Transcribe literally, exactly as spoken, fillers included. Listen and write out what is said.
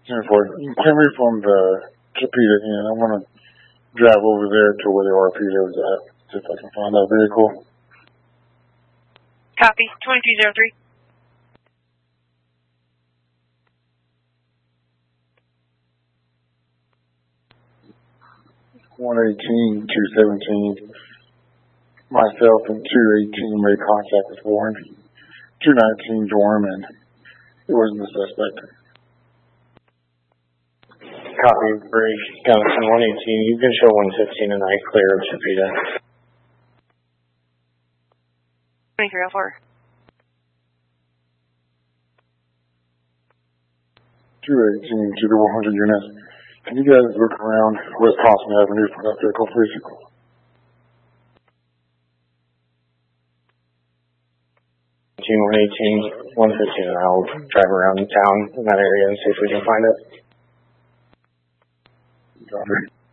ten four, you can me from the Chipeta end. I want to drive over there to where the R P O is at, see if I can find that vehicle. Copy, twenty-two zero three. one eighteen, two seventeen. Myself and two eighteen made contact with Warren. two nineteen Dorm, and it wasn't the suspect. Copy, Bridge, Gunnison one eighteen. You can show one fifteen and I clear of Chipeta. twenty-three oh four. two eighteen to the one hundred units. Can you guys look around West Thompson Avenue for that vehicle, please? one eighteen, one fifteen, and I'll drive around town in that area and see if we can find it. Got it.